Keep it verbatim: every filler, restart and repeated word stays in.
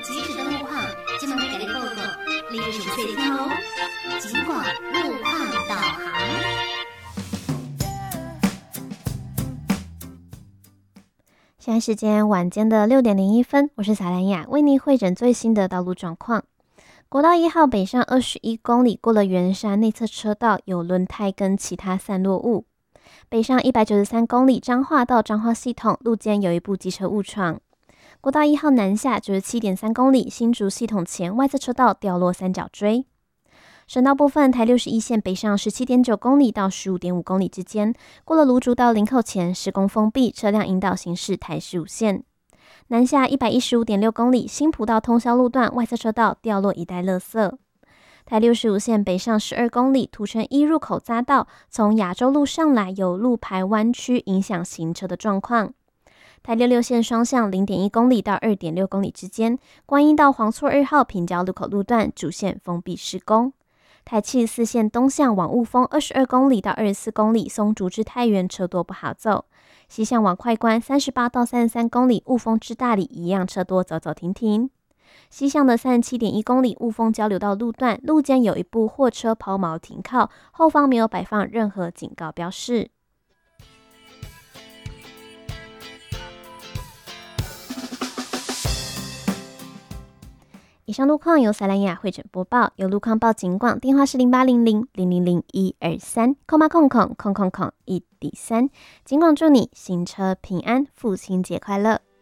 即时的路况，今晚会给你报告，你有什么细听哦？尽管路况导航。 现在时间晚间的六点零一分，我是萨兰雅，为您汇整最新的道路状况。国道一号北上二十一公里，过了圆山内侧车道有轮胎跟其他散落物。北上一百九十三公里，彰化到彰化系统路肩有一部机车误闯。国道一号南下九十七点三公里，新竹系统前外侧车道掉落三角锥。省道部分，台六十一线北上十七点九公里到十五点五公里之间，过了芦竹到林口前施工封闭，车辆引导行驶台十五线。南下一百一十五点六公里，新埔到通霄路段外侧车道掉落一袋垃圾。台六十五线北上十二公里，土城一入口匝道从亚洲路上来有路牌弯曲，影响行车的状况。台六六线双向零点一公里到二点六公里之间，观音到黄厝二号平交路口路段主线封闭施工。台七十四线东向往雾峰二十二公里到二十四公里，松竹至太原车多不好走。西向往快关三十八到三十三公里，雾峰至大里一样车多，走走停停。西向的三十七点一公里，雾峰交流道路段路肩有一部货车抛锚停靠，后方没有摆放任何警告标示。以上路况由萨兰雅汇整播报，有路况报警广，电话是零八零零零零零一二三，空八空空空空空一底三。警广祝你行车平安，父亲节快乐。